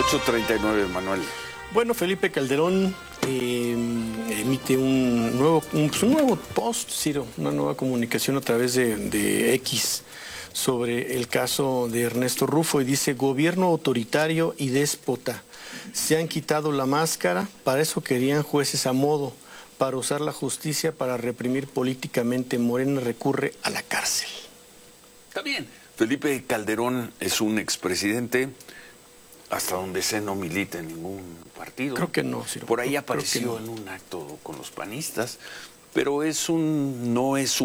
8:39, Manuel. Bueno, Felipe Calderón emite un nuevo post, Ciro, una nueva comunicación a través de X sobre el caso de Ernesto Rufo y dice: gobierno autoritario y déspota. Se han quitado la máscara, para eso querían jueces a modo, para usar la justicia para reprimir políticamente. Morena recurre a la cárcel. Está bien. Felipe Calderón es un expresidente, hasta donde sé no milita en ningún partido. Creo que no, Ciro. Por ahí apareció en un acto con los panistas, pero no es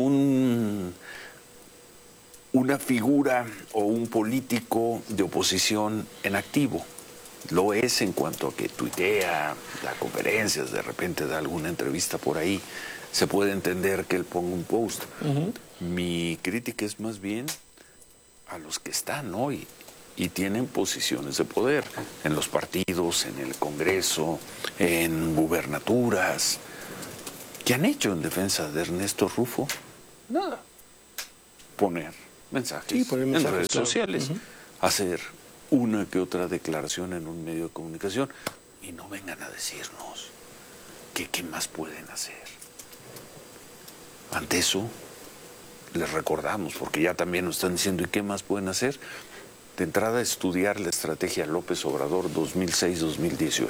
una figura o un político de oposición en activo. Lo es en cuanto a que tuitea, da conferencias, de repente da alguna entrevista por ahí. Se puede entender que él ponga un post. Mi crítica es más bien a los que están hoy y tienen posiciones de poder en los partidos, en el Congreso, en gubernaturas. ¿Qué han hecho en defensa de Ernesto Rufo? Nada. Poner mensajes en redes sociales, hacer una que otra declaración en un medio de comunicación y no vengan a decirnos que qué más pueden hacer. Ante eso les recordamos, porque ya también nos están diciendo, ¿y qué más pueden hacer? De entrada, estudiar la estrategia López Obrador 2006-2018.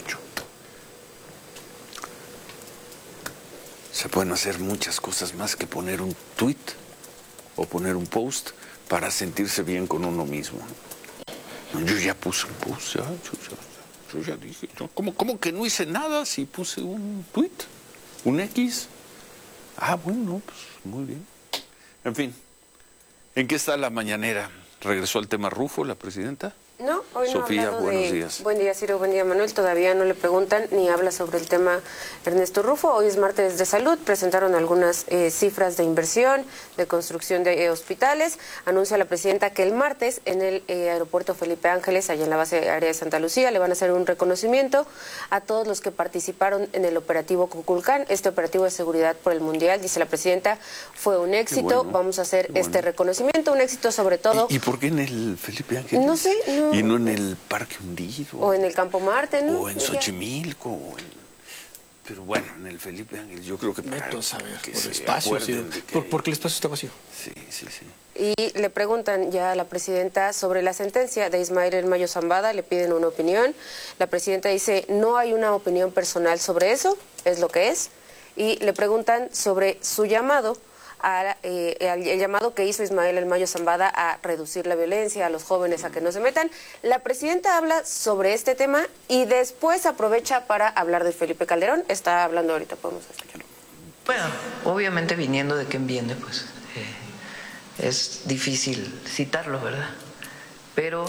Se pueden hacer muchas cosas más que poner un tweet o poner un post para sentirse bien con uno mismo. Yo ya puse un post, yo ya dije, ¿cómo que no hice nada si puse un tweet, un X? Bueno, pues muy bien. En fin, ¿en qué está la mañanera? ¿Regresó al tema Rufo, la presidenta? No, hoy no. Sofía, buenos días. Buen día, Ciro, buen día, Manuel. Todavía no le preguntan ni habla sobre el tema Ernesto Rufo. Hoy es martes de salud. Presentaron algunas cifras de inversión, de construcción de hospitales. Anuncia la presidenta que el martes en el aeropuerto Felipe Ángeles, allá en la base aérea de Santa Lucía, le van a hacer un reconocimiento a todos los que participaron en el operativo Cuculcán. Este operativo de seguridad por el Mundial, dice la presidenta, fue un éxito. Bueno, vamos a hacer este reconocimiento, un éxito sobre todo. ¿Y por qué en el Felipe Ángeles? No sé, no. Y no en el Parque Hundido. O en el Campo Marte, ¿no? O en Xochimilco. Pero bueno, en el Felipe Ángeles yo creo que Vete a saber, que por el se espacio, sí, que... porque el espacio está vacío. Sí. Y le preguntan ya a la presidenta sobre la sentencia de Ismael El Mayo Zambada, le piden una opinión. La presidenta dice, no hay una opinión personal sobre eso, es lo que es. Y le preguntan sobre su llamado, el llamado que hizo Ismael El Mayo Zambada a reducir la violencia, a los jóvenes a que no se metan. La presidenta habla sobre este tema y después aprovecha para hablar de Felipe Calderón. Está hablando ahorita, podemos escucharlo. Bueno, obviamente viniendo de quien viene, pues es difícil citarlo, ¿verdad? Pero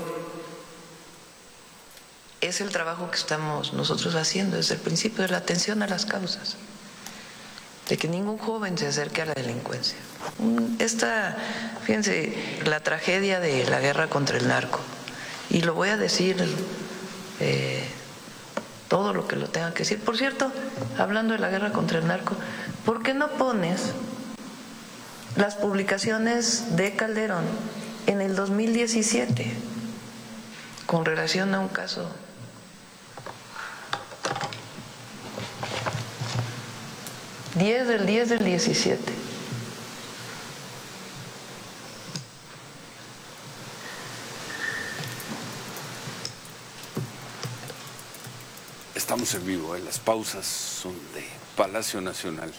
es el trabajo que estamos nosotros haciendo desde el principio, de la atención a las causas, de que ningún joven se acerque a la delincuencia. Fíjense, la tragedia de la guerra contra el narco, y lo voy a decir todo lo que lo tenga que decir. Por cierto, hablando de la guerra contra el narco, ¿por qué no pones las publicaciones de Calderón en el 2017 con relación a un caso? ...10 del 10 del 17. Estamos en vivo, las pausas son de Palacio Nacional.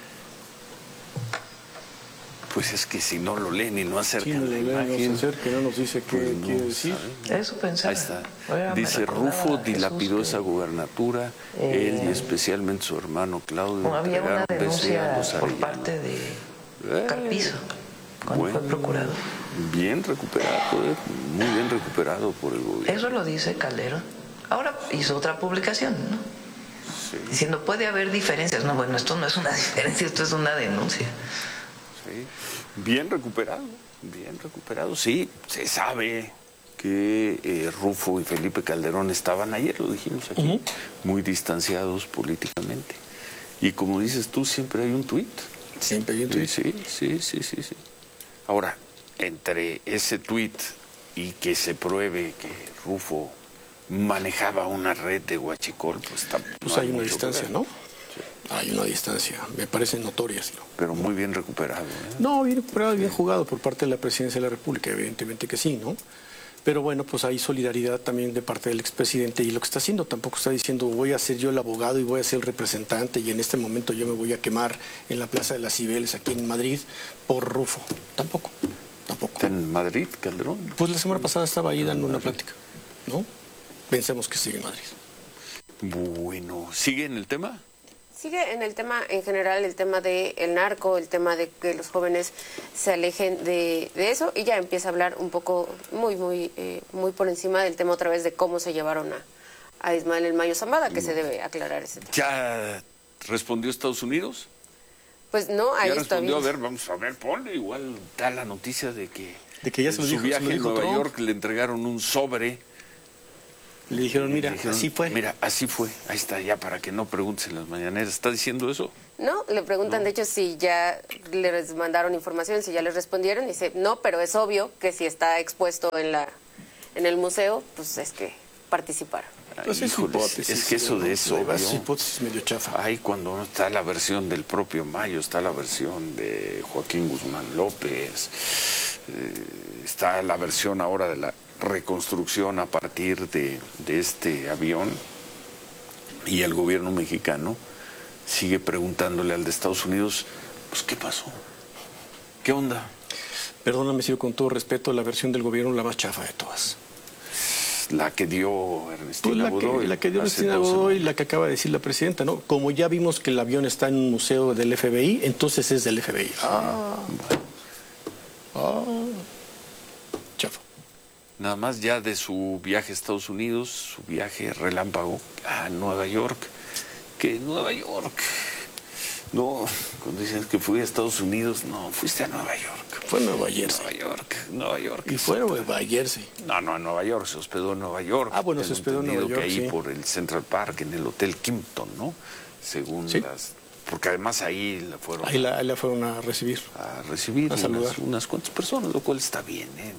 Pues es que si no lo leen y no acercan la imagen, no nos dice qué quiere decir. Eso pensaba. Ahí está. Dice, Rufo dilapidó esa gubernatura, él y especialmente su hermano Claudio. Había una denuncia por parte de Carpizo, cuando fue procurador. Bien recuperado, muy bien recuperado por el gobierno. Eso lo dice Calderón. Ahora hizo otra publicación, ¿no? Sí. Diciendo, puede haber diferencias. No, bueno, esto no es una diferencia, esto es una denuncia. Sí. Bien recuperado, sí, se sabe que Rufo y Felipe Calderón estaban ayer, lo dijimos aquí, muy distanciados políticamente. Y como dices tú, siempre hay un tuit. Siempre hay un tuit. Sí. Ahora, entre ese tuit y que se pruebe que Rufo manejaba una red de huachicol, pues tampoco. Pues hay una distancia, ¿no? Hay una distancia, me parece notoria, ¿no? Pero muy bien recuperado, ¿eh? No, bien recuperado, bien jugado por parte de la Presidencia de la República, evidentemente que sí, ¿no? Pero bueno, pues hay solidaridad también de parte del expresidente y lo que está haciendo, tampoco está diciendo voy a ser yo el abogado y voy a ser el representante y en este momento yo me voy a quemar en la Plaza de las Cibeles aquí en Madrid por Rufo. Tampoco. ¿Está en Madrid, Calderón? Pues la semana pasada estaba ahí dando una plática, ¿no? Pensemos que sigue en Madrid. Bueno, ¿sigue en el tema? Sigue en el tema, en general, el tema del narco, el tema de que los jóvenes se alejen de eso, y ya empieza a hablar un poco, muy por encima del tema otra vez de cómo se llevaron a Ismael El Mayo Zambada, que se debe aclarar ese tema. ¿Ya respondió Estados Unidos? Pues no, ahí ya está respondió, bien. a ver, vamos a ver, ponle, igual da la noticia de que ya se en lo su dijo, viaje se lo a dijo Nueva Trump. York le entregaron un sobre. Le dijeron, mira, así fue. Mira, así fue. Ahí está, ya para que no preguntes en las mañaneras. ¿Está diciendo eso? No, le preguntan de hecho si ya les mandaron información, si ya les respondieron, y dice, no, pero es obvio que si está expuesto en el museo, pues es que participaron. Pues es Híjoles, hipótesis, es que eso de eso, es hipótesis medio chafa. Ay, cuando no está la versión del propio Mayo, está la versión de Joaquín Guzmán López, está la versión ahora de la reconstrucción a partir de este avión, y el gobierno mexicano sigue preguntándole al de Estados Unidos, pues, ¿qué pasó? ¿Qué onda? Perdóname, Ciro, con todo respeto, la versión del gobierno la más chafa de todas. La que dio Ernestina Godoy. La que dio Ernestina Godoy, la que acaba de decir la presidenta, ¿no? Como ya vimos que el avión está en un museo del FBI, entonces es del FBI. Chafa. Nada más ya de su viaje a Estados Unidos, su viaje relámpago a Nueva York. Que Nueva York. No, cuando dicen que fui a Estados Unidos, no, fuiste a Nueva York. Fue a Nueva Jersey. Nueva York. Y fue a Nueva Jersey. No, en Nueva York, se hospedó en Nueva York. Ah, bueno, Tengo se hospedó en Nueva entendido York, que ahí sí. por el Central Park, en el Hotel Kimpton, ¿no? Según sí. porque además ahí la fueron ahí la fueron a recibir. A recibir a saludar. unas cuantas personas, lo cual está bien, ¿eh?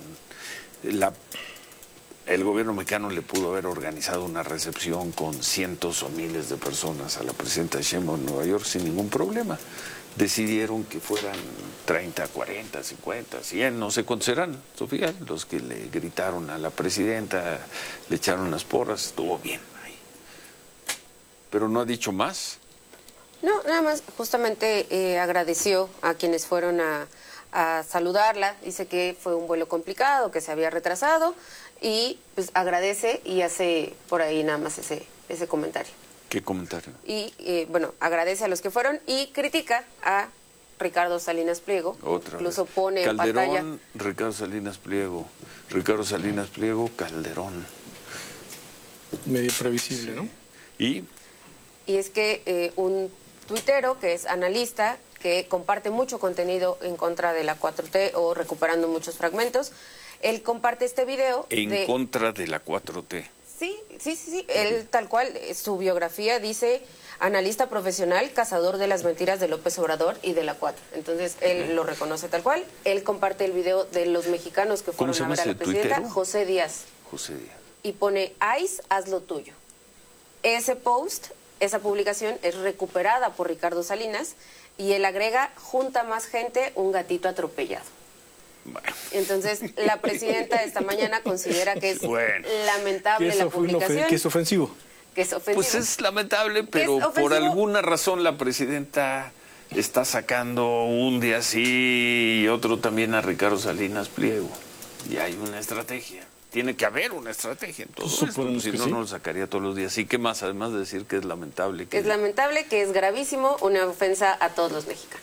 El gobierno mexicano le pudo haber organizado una recepción con cientos o miles de personas a la presidenta Sheinbaum en Nueva York sin ningún problema. Decidieron que fueran 30, 40, 50, 100, no sé cuántos eran, Sofía, los que le gritaron a la presidenta, le echaron las porras, estuvo bien ahí. Pero no ha dicho más. No, nada más, justamente agradeció a quienes fueron a saludarla, dice que fue un vuelo complicado, que se había retrasado, y pues agradece y hace por ahí nada más ese comentario. ¿Qué comentario? Y bueno, agradece a los que fueron y critica a Ricardo Salinas Pliego. Otra Incluso vez. pone en pantalla. Calderón, Ricardo Salinas Pliego, Calderón. Medio previsible, ¿no? Y es que un tuitero que es analista, que comparte mucho contenido en contra de la 4T o recuperando muchos fragmentos, él comparte este video. En contra de la 4T. Sí. Él tal cual, su biografía dice analista profesional, cazador de las mentiras de López Obrador y de la 4. Entonces él lo reconoce tal cual. Él comparte el video de los mexicanos que fueron a ver a la presidenta, José Díaz. Y pone, ICE, haz lo tuyo. Ese post, esa publicación es recuperada por Ricardo Salinas y él agrega, junta más gente, un gatito atropellado. Bueno. Entonces, la presidenta esta mañana considera que es lamentable la publicación. Que es ofensivo. Que es ofensivo. Pues es lamentable, pero por alguna razón la presidenta está sacando un día sí y otro también a Ricardo Salinas Pliego. Y hay una estrategia. Tiene que haber una estrategia en todo esto, si no, no lo sacaría todos los días. ¿Y qué más? Además de decir que es lamentable. Es lamentable, que es gravísimo, una ofensa a todos los mexicanos.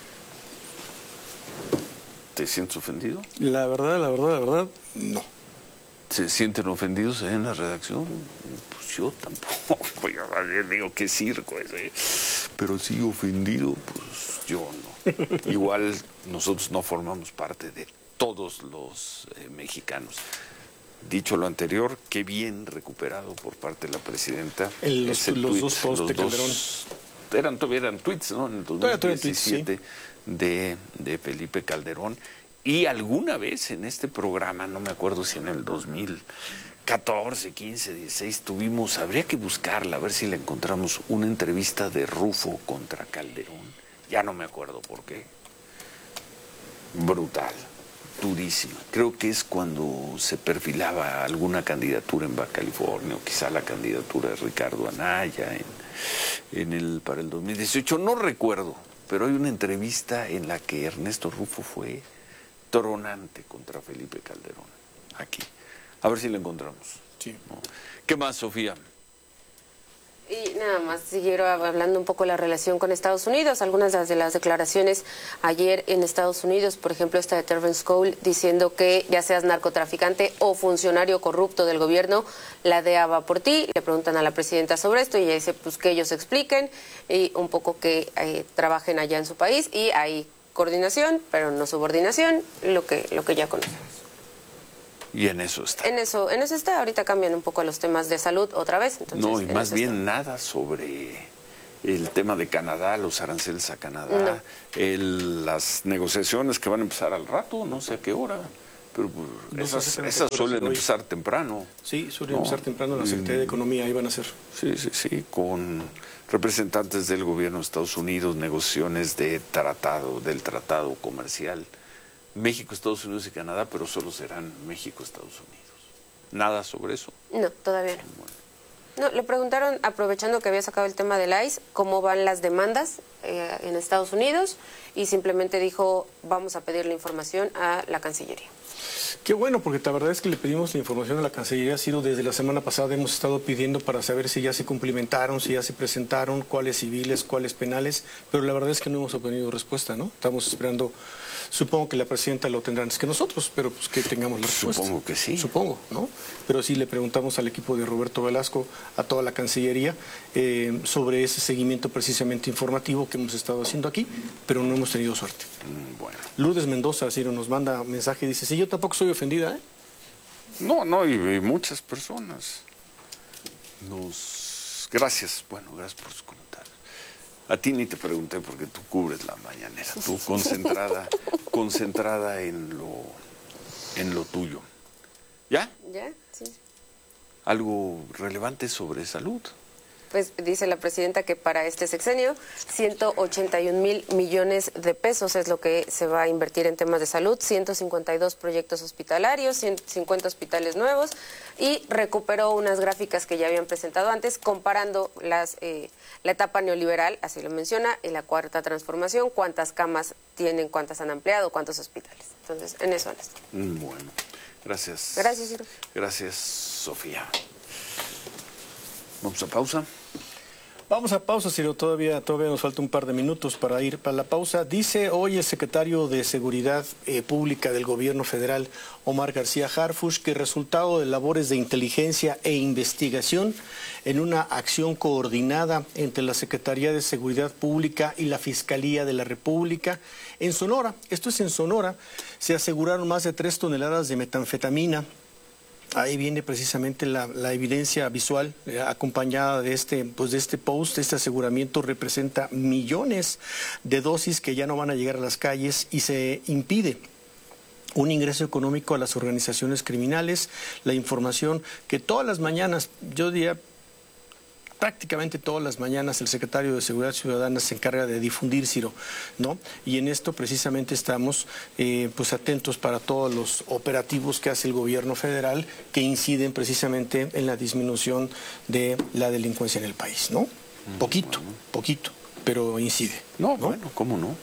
¿Te sientes ofendido? La verdad, no. ¿Se sienten ofendidos en la redacción? Pues yo tampoco. Yo digo, qué circo ese. Pero sí ofendido, pues yo no. Igual nosotros no formamos parte de todos los mexicanos. Dicho lo anterior, qué bien recuperado por parte de la presidenta. Los dos posts de Calderón. Eran tweets, ¿no? En el 2017 de Felipe Calderón. Y alguna vez en este programa, no me acuerdo si en el 2000, 14, 15, 16 tuvimos, habría que buscarla, a ver si la encontramos, una entrevista de Rufo contra Calderón. Ya no me acuerdo por qué. Brutal, durísima. Creo que es cuando se perfilaba alguna candidatura en Baja California, o quizá la candidatura de Ricardo Anaya para el 2018. No recuerdo, pero hay una entrevista en la que Ernesto Rufo fue tronante contra Felipe Calderón. Aquí. A ver si la encontramos. Sí. ¿No? ¿Qué más, Sofía? Y nada más, siguieron hablando un poco de la relación con Estados Unidos. Algunas de las declaraciones ayer en Estados Unidos, por ejemplo, esta de Terrence Cole, diciendo que ya seas narcotraficante o funcionario corrupto del gobierno, la DEA va por ti. Le preguntan a la presidenta sobre esto y ella dice pues que ellos expliquen y un poco que trabajen allá en su país, y hay coordinación, pero no subordinación, lo que ya conocemos. Y en eso está. En eso está. Ahorita cambian un poco a los temas de salud otra vez. Entonces, no, y más bien nada sobre el tema de Canadá, los aranceles a Canadá, las negociaciones que van a empezar al rato, no sé a qué hora, pero esas suelen empezar temprano. Sí, suelen empezar temprano en la Secretaría de Economía, ahí van a ser. Sí, con representantes del gobierno de Estados Unidos, negociaciones del tratado comercial. México, Estados Unidos y Canadá, pero solo serán México, Estados Unidos. ¿Nada sobre eso? No, todavía no. Bueno. No, le preguntaron, aprovechando que había sacado el tema del ICE, cómo van las demandas en Estados Unidos, y simplemente dijo, vamos a pedir la información a la Cancillería. Qué bueno, porque la verdad es que le pedimos la información a la Cancillería. Ha sido desde la semana pasada, hemos estado pidiendo para saber si ya se cumplimentaron, si ya se presentaron, cuáles civiles, cuáles penales, pero la verdad es que no hemos obtenido respuesta, ¿no? Estamos esperando. Supongo que la presidenta lo tendrá antes que nosotros, pero pues que tengamos la respuesta. Supongo que sí. Supongo, ¿no? Pero sí le preguntamos al equipo de Roberto Velasco, a toda la Cancillería, sobre ese seguimiento precisamente informativo que hemos estado haciendo aquí, pero no hemos tenido suerte. Bueno. Lourdes Mendoza, Ciro, nos manda mensaje y dice, sí, yo tampoco soy ofendida, ¿eh? No, y muchas personas. Gracias, gracias por sus comentarios. A ti ni te pregunté porque tú cubres la mañanera, tú concentrada en lo tuyo. ¿Ya? ¿Ya? Sí. ¿Algo relevante sobre salud? Pues dice la presidenta que para este sexenio 181,000 millones de pesos es lo que se va a invertir en temas de salud, 152 proyectos hospitalarios, 150 hospitales nuevos, y recuperó unas gráficas que ya habían presentado antes comparando la etapa neoliberal, así lo menciona, y la cuarta transformación, cuántas camas tienen, cuántas han ampliado, cuántos hospitales. Entonces, en eso está. Bueno, gracias. Gracias, Ciro. Gracias, Sofía. ¿Vamos a pausa? Vamos a pausa, Ciro, todavía nos falta un par de minutos para ir para la pausa. Dice hoy el secretario de Seguridad Pública del Gobierno Federal, Omar García Harfuch, que resultado de labores de inteligencia e investigación en una acción coordinada entre la Secretaría de Seguridad Pública y la Fiscalía de la República en Sonora, esto es en Sonora, se aseguraron más de 3 toneladas de metanfetamina. Ahí viene precisamente la evidencia visual acompañada de este post. Este aseguramiento representa millones de dosis que ya no van a llegar a las calles y se impide un ingreso económico a las organizaciones criminales. La información que todas las mañanas, yo diría prácticamente todas las mañanas, el secretario de Seguridad Ciudadana se encarga de difundir, Ciro, ¿no? Y en esto precisamente estamos atentos para todos los operativos que hace el gobierno federal que inciden precisamente en la disminución de la delincuencia en el país, ¿no? Poquito, pero incide. No, bueno, ¿cómo no?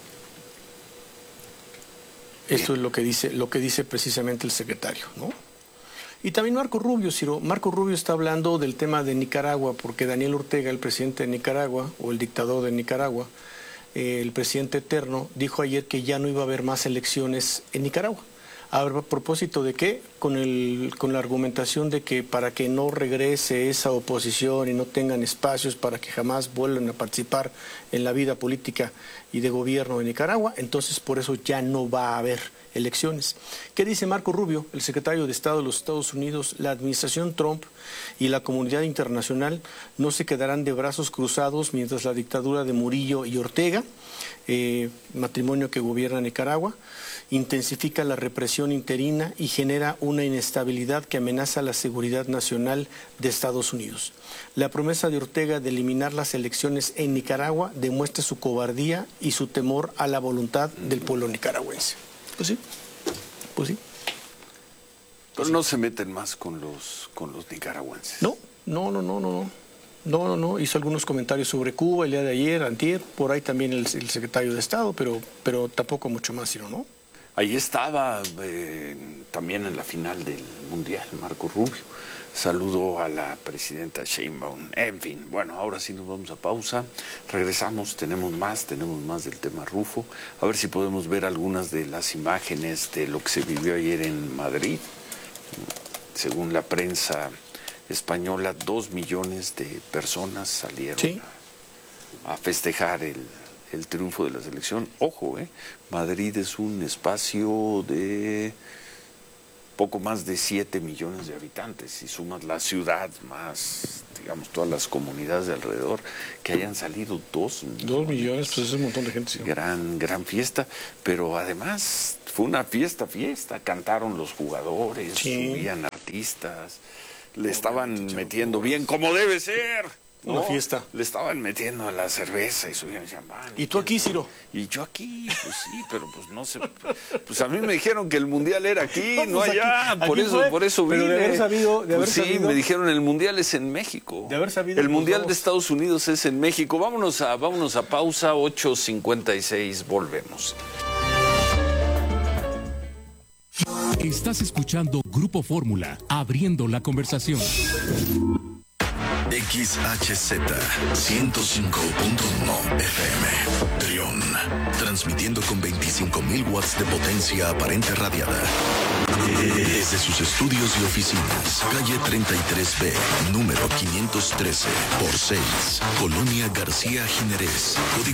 Esto es lo que dice precisamente el secretario, ¿no? Y también Marco Rubio, Ciro. Marco Rubio está hablando del tema de Nicaragua, porque Daniel Ortega, el presidente de Nicaragua, o el dictador de Nicaragua, el presidente eterno, dijo ayer que ya no iba a haber más elecciones en Nicaragua. A propósito de qué, con la argumentación de que para que no regrese esa oposición y no tengan espacios para que jamás vuelvan a participar en la vida política y de gobierno de Nicaragua, entonces por eso ya no va a haber elecciones. ¿Qué dice Marco Rubio, el secretario de Estado de los Estados Unidos? La administración Trump y la comunidad internacional no se quedarán de brazos cruzados mientras la dictadura de Murillo y Ortega, matrimonio que gobierna Nicaragua, intensifica la represión interina y genera una inestabilidad que amenaza la seguridad nacional de Estados Unidos. La promesa de Ortega de eliminar las elecciones en Nicaragua demuestra su cobardía y su temor a la voluntad del pueblo nicaragüense. Pues sí, pues sí. Pero no se meten más con los nicaragüenses. No. Hizo algunos comentarios sobre Cuba el día de ayer, antier, por ahí también el secretario de Estado, pero tampoco mucho más, sino no. Ahí estaba también en la final del Mundial, Marco Rubio. Saludó a la presidenta Sheinbaum. En fin, bueno, ahora sí nos vamos a pausa. Regresamos, tenemos más del tema Rufo. A ver si podemos ver algunas de las imágenes de lo que se vivió ayer en Madrid. Según la prensa española, 2 millones de personas salieron a festejar el triunfo de la selección. Ojo, Madrid es un espacio de poco más de 7 millones de habitantes. Si sumas la ciudad más, digamos, todas las comunidades de alrededor, que hayan salido 2 millones. 2 millones, pues es un montón de gente. Sí. Gran fiesta, pero además fue una fiesta. Cantaron los jugadores, subían artistas, le estaban metiendo bien, como debe ser. ¿no? Una fiesta. Le estaban metiendo a la cerveza y subían champán. ¿Y tú aquí, Ciro? Y yo aquí, pues sí, pero pues no sé. Pues a mí me dijeron que el mundial era aquí, no pues allá. Aquí por eso vine. Pero de haber sabido, sí, me dijeron el mundial es en México. De haber sabido. El mundial de Estados Unidos es en México. Vámonos a pausa, 8:56, volvemos. Estás escuchando Grupo Fórmula, abriendo la conversación. XHZ 105.1 FM Trión, transmitiendo con 25.000 watts de potencia aparente radiada desde sus estudios y oficinas, calle 33B, número 513 por 6, Colonia García Jiménez.